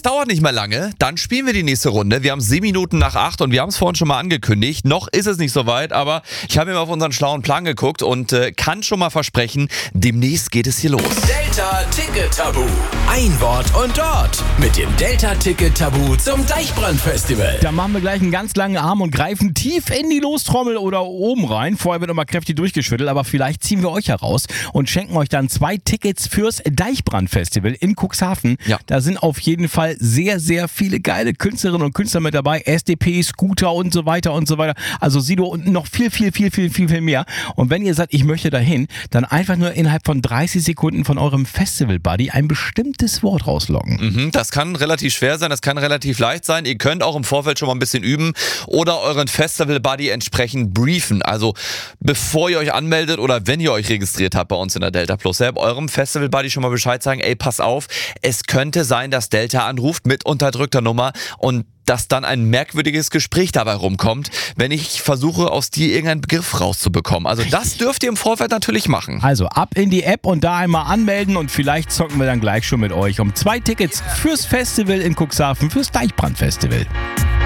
Das dauert nicht mehr lange, dann spielen wir die nächste Runde. Wir haben 7 Minuten nach 8 und wir haben es vorhin schon mal angekündigt. Noch ist es nicht so weit, aber ich habe mir mal auf unseren schlauen Plan geguckt und kann schon mal versprechen, demnächst geht es hier los. Delta Ticket Tabu. Ein Wort und dort mit dem Delta Ticket Tabu zum Deichbrand-Festival. Da machen wir gleich einen ganz langen Arm und greifen tief in die Lostrommel oder oben rein. Vorher wird nochmal kräftig durchgeschüttelt, aber vielleicht ziehen wir euch heraus und schenken euch dann 2 Tickets fürs Deichbrand-Festival in Cuxhaven. Ja. Da sind auf jeden Fall sehr, sehr viele geile Künstlerinnen und Künstler mit dabei. SDP, Scooter und so weiter und so weiter. Also Sido und noch viel mehr. Und wenn ihr sagt, ich möchte dahin, dann einfach nur innerhalb von 30 Sekunden von eurem Festival-Buddy ein bestimmtes Wort rausloggen. Das kann relativ schwer sein, das kann relativ leicht sein. Ihr könnt auch im Vorfeld schon mal ein bisschen üben oder euren Festival-Buddy entsprechend briefen. Also bevor ihr euch anmeldet oder wenn ihr euch registriert habt bei uns in der Delta Plus App, eurem Festival-Buddy schon mal Bescheid sagen, ey, pass auf, es könnte sein, dass Delta anruft mit unterdrückter Nummer und dass dann ein merkwürdiges Gespräch dabei rumkommt, wenn ich versuche, aus dir irgendeinen Begriff rauszubekommen. Also das dürft ihr im Vorfeld natürlich machen. Also ab in die App und da einmal anmelden und vielleicht zocken wir dann gleich schon mit euch um 2 Tickets fürs Festival in Cuxhaven, fürs Deichbrand-Festival.